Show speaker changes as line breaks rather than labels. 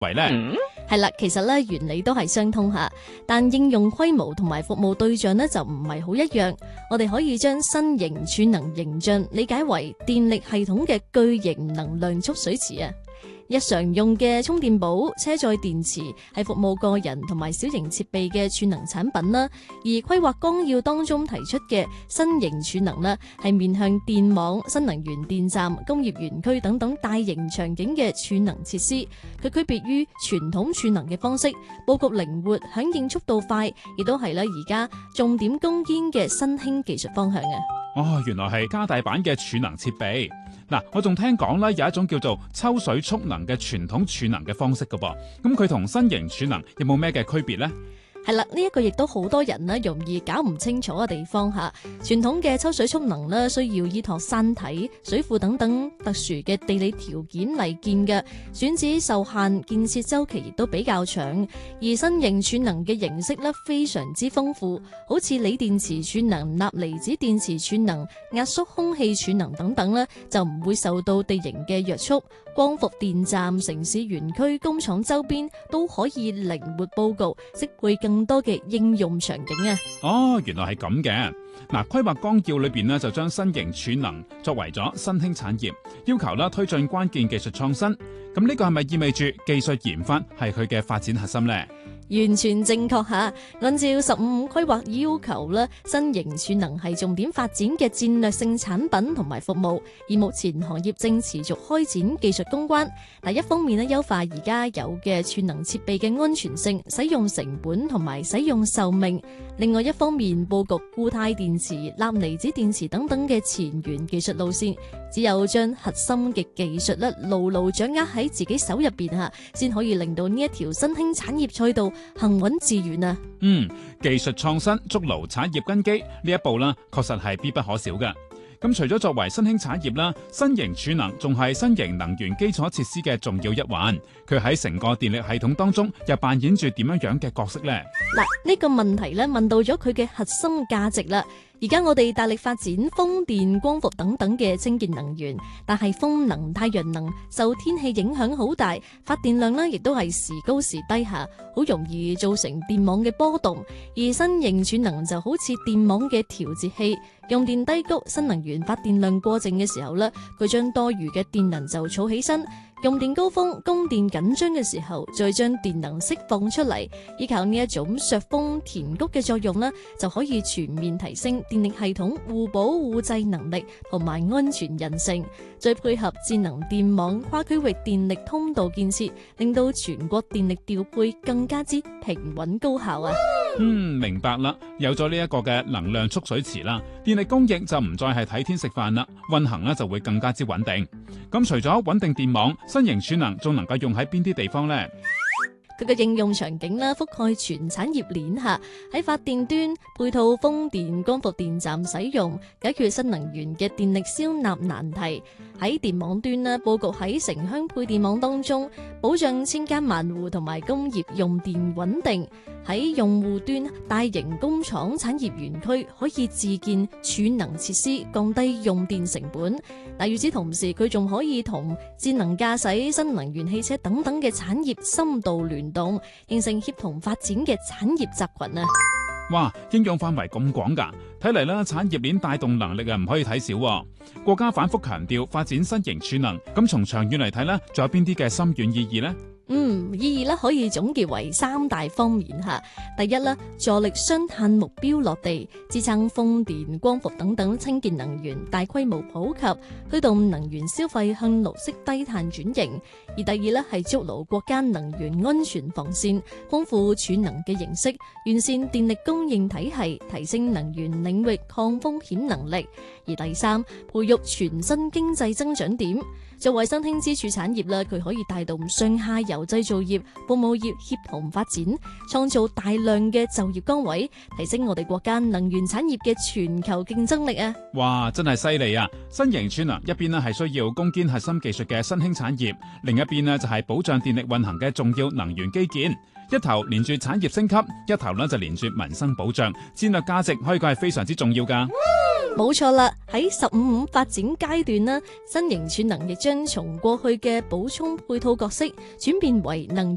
為呢？
係啦，其實咧原理都係相通下，但應用規模同埋服務對象呢就唔係好一樣。我哋可以將新型儲能形象理解為電力系統嘅巨型能量蓄水池啊。日常用嘅充電寶、車載電池係服務個人同埋小型設備嘅儲能產品啦，而規劃綱要當中提出嘅新型儲能呢，係面向電網、新能源電站、工業園區等等大型場景嘅儲能設施。佢區別於傳統儲能嘅方式，佈局靈活、響應速度快，亦都係咧而家重點攻堅嘅新興技術方向啊！
原來係加大版嘅儲能設備。嗱，我仲聽講咧有一種叫做抽水蓄能嘅傳統儲能嘅方式噶噃，咁佢同新型儲能有冇咩嘅區別呢？
係啦，呢一個亦都好多人呢容易搞唔清楚嘅地方吓。傳統嘅抽水蓄能呢，需要依託山體、水庫等等特殊嘅地理條件嚟建嘅，選址受限，建設周期亦都比較長。而新型儲能嘅形式呢，非常之豐富，好似鋰電池儲能、鈉離子電池儲能、壓縮空氣儲能等等呢，就唔會受到地形嘅約束。光伏電站、城市園區、工廠周邊都可以靈活佈局，適配更多嘅應用場景啊！
原來係咁嘅。嗱，規劃綱要裏邊呢，就將新型儲能作為咗新興產業，要求啦推進關鍵技術創新。咁呢個係咪意味住技術研發係佢嘅發展核心呢？
完全正確吓，按照15規劃要求咧，新型儲能係重點發展嘅戰略性產品同埋服務，而目前行業正持續開展技術攻關。一方面咧優化而家有嘅儲能設備嘅安全性、使用成本同埋使用壽命；另外一方面佈局固態電池、鈉離子電池等等嘅前沿技術路線。只有將核心嘅技術咧牢牢掌握喺自己手入邊吓，先可以令到呢一條新興產業賽道行穩致遠啊！
技術創新築牢產業根基呢一步啦，確實係必不可少嘅。咁除咗作為新興產業啦，新型儲能仲係新型能源基礎設施嘅重要一環。佢喺成個電力系統當中又扮演住點樣嘅角色呢？
呢個問題咧問到咗佢嘅核心價值啦。而家我哋大力發展風電、光伏等等嘅清潔能源，但係風能、太陽能受天氣影響好大，發電量呢亦都係時高時低下，好容易造成電網嘅波動。而新型儲能就好似電網嘅調節器，用電低谷、新能源發電量過剩嘅時候呢，佢將多餘嘅電能就儲起身。用電高峰、供電緊張嘅時候，再將電能釋放出嚟，依靠呢一種削峰填谷嘅作用呢，就可以全面提升電力系統互補互濟能力同埋安全韌性。再配合智能電網、跨區域電力通道建設，令到全國電力調配更加之平穩高效啊！
明白啦，有咗呢一個嘅能量蓄水池啦，電力供應就唔再係睇天食飯啦，運行呢就會更加之穩定。咁除咗穩定電網，新型儲能仲能夠用喺邊啲地方呢？
佢嘅應用場景啦，覆蓋全產業鏈下，喺發電端配套風電、光伏電站使用，解決新能源嘅電力消納難題；喺電網端啦，佈局喺城鄉配電網當中，保障千家萬戶同埋工業用電穩定；喺用戶端，大型工廠、產業園區可以自建儲能設施，降低用電成本。但與此同時，佢仲可以同智能駕駛、新能源汽車等等嘅產業深度聯動，形成協同發展嘅產業集群啊！
哇，應用範圍咁廣㗎，睇嚟啦，產業鏈帶動能力唔可以睇少。國家反覆強調發展新型儲能，咁從長遠嚟睇呢，仲有邊啲嘅深遠意義呢？
意義咧可以總結為3大方面吓。第一咧，助力雙碳目標落地，支撐風電、光伏等等清潔能源大規模普及，推動能源消費向綠色低碳轉型。而第二咧係築牢國家能源安全防線，豐富儲能嘅形式，完善電力供應體系，提升能源領域抗風險能力。而第三，培育全新經濟增長點。作為新興支柱產業啦，佢可以帶動上下游製造業、服務業協同發展，創造大量嘅就業崗位，提升我哋國家能源產業嘅全球競爭力啊！
哇，真係犀利啊！新型儲能一邊咧係需要攻堅核心技術嘅新興產業，另一邊咧就係保障電力運行嘅重要能源基建。一頭連住產業升級，一頭咧就連住民生保障，戰略價值可以講係非常之重要噶。
冇錯啦，喺15發展階段啦，新型儲能亦將從過去嘅補充配套角色轉變為能